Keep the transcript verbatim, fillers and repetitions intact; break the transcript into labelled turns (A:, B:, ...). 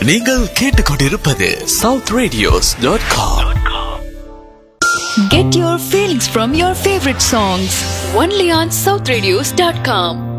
A: நீங்கள் கேட்டுக்கொண்டிருப்பது south radios dot com.
B: Get your feelings from your favorite songs only on south radios dot com.